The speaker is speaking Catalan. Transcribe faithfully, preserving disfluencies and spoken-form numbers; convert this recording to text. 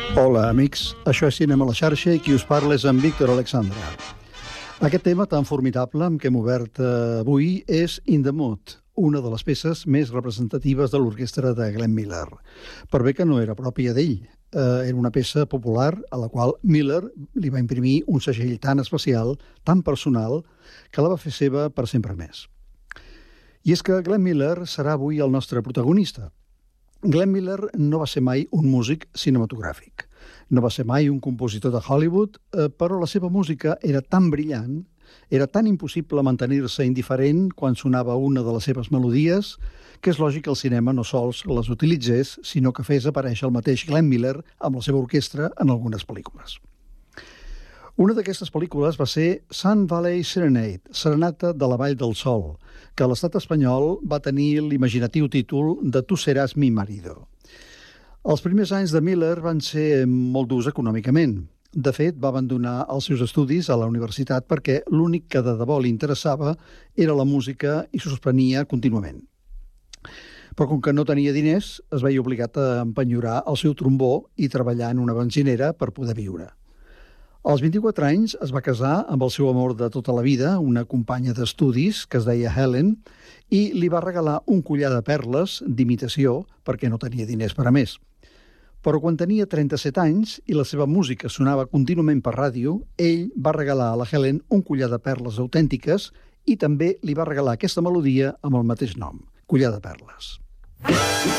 Hola, amics. Això és Cinema a la xarxa i qui us parla és en Víctor Alexandra. Aquest tema tan formidable amb què hem obert avui és In the Mood, una de les peces més representatives de l'orquestra de Glenn Miller. Per bé que no era pròpia d'ell, eh, era una peça popular a la qual Miller li va imprimir un segell tan especial, tan personal, que la va fer seva per sempre més. I és que Glenn Miller serà avui el nostre protagonista. Glenn Miller no va ser mai un músic cinematogràfic. No va ser mai un compositor de Hollywood, eh, però la seva música era tan brillant, era tan impossible mantenir-se indiferent quan sonava una de les seves melodies, que és lògic que el cinema no sols les utilitzés, sinó que fes aparèixer el mateix Glenn Miller amb la seva orquestra en algunes pel·lícules. Una d'aquestes pel·lícules va ser Sun Valley Serenade, Serenata de la Vall del Sol, que a l'estat espanyol va tenir l'imaginatiu títol de Tu seràs mi marido. Els primers anys de Miller van ser molt durs econòmicament. De fet, va abandonar els seus estudis a la universitat perquè l'únic que de debò li interessava era la música i s'ho suspenia contínuament. Però com que no tenia diners, es veia obligat a empenyorar el seu trombó i treballar en una benzinera per poder viure. Als vint-i-quatre anys es va casar amb el seu amor de tota la vida, una companya d'estudis que es deia Helen, i li va regalar un collar de perles d'imitació perquè no tenia diners per a més. Però quan tenia trenta-set anys i la seva música sonava contínuament per ràdio, ell va regalar a la Helen un collar de perles autèntiques i també li va regalar aquesta melodia amb el mateix nom, Collar de perles.